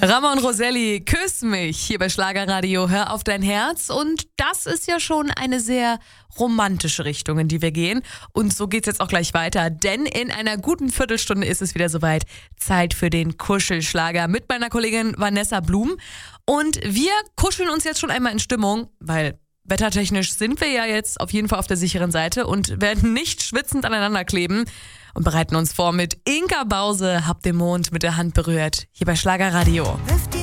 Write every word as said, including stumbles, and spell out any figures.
Ramon Roselli, küss mich, hier bei Schlagerradio, hör auf dein Herz. Und das ist ja schon eine sehr romantische Richtung, in die wir gehen. Und so geht's jetzt auch gleich weiter, denn in einer guten Viertelstunde ist es wieder soweit. Zeit für den Kuschelschlager mit meiner Kollegin Vanessa Blum. Und wir kuscheln uns jetzt schon einmal in Stimmung, weil wettertechnisch sind wir ja jetzt auf jeden Fall auf der sicheren Seite und werden nicht schwitzend aneinander kleben. Und bereiten uns vor mit Inka Bause, hab den Mond mit der Hand berührt, hier bei Schlagerradio.